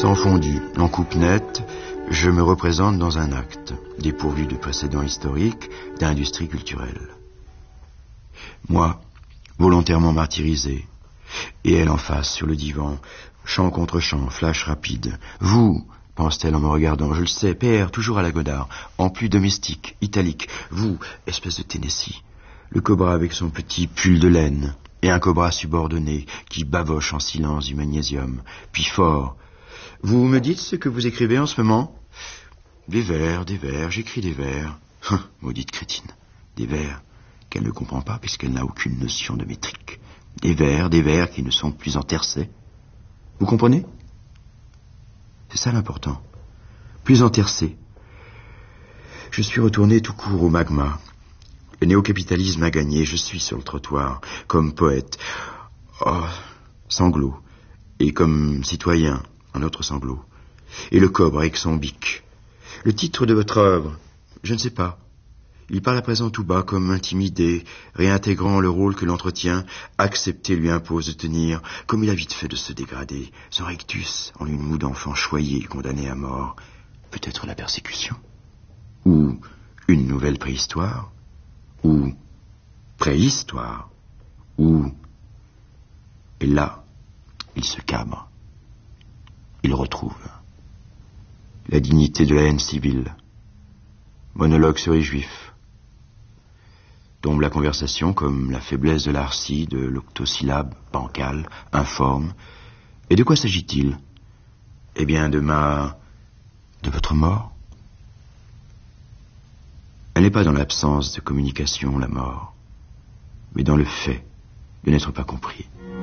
Sans fondu, en coupe nette, je me représente dans un acte, dépourvu de précédents historiques, d'industrie culturelle. Moi, volontairement martyrisé, et elle en face, sur le divan, chant contre chant, flash rapide. Vous, pense-t-elle en me regardant, je le sais, PR, toujours à la Godard, en plus domestique, italique. Vous, espèce de Tennessee, le cobra avec son petit pull de laine, et un cobra subordonné qui bavoche en silence du magnésium, puis fort. Vous me dites ce que vous écrivez en ce moment? Des vers, j'écris des vers. Maudite crétine, des vers qu'elle ne comprend pas puisqu'elle n'a aucune notion de métrique. Des vers qui ne sont plus en tercet. Vous comprenez? C'est ça l'important. Plus en tercet. Je suis retourné tout court au magma. Le néo-capitalisme a gagné, je suis sur le trottoir, comme poète. Oh, sanglot. Et comme citoyen, un autre sanglot. Et le cobre avec son bic. Le titre de votre œuvre, je ne sais pas. Il parle à présent tout bas, comme intimidé, réintégrant le rôle que l'entretien, accepté lui impose de tenir, comme il a vite fait de se dégrader. Son rectus, en une moue d'enfant choyé, condamné à mort. Peut-être la persécution. Ou une nouvelle préhistoire. Ou préhistoire. Ou... Et là, il se cabre. Il retrouve la dignité de la haine civile. Monologue sur les juifs. Tombe la conversation comme la faiblesse de l'arcie, de l'octosyllabe bancale, informe. Et de quoi s'agit-il? Eh bien, de votre mort. Elle n'est pas dans l'absence de communication, la mort, mais dans le fait de n'être pas compris.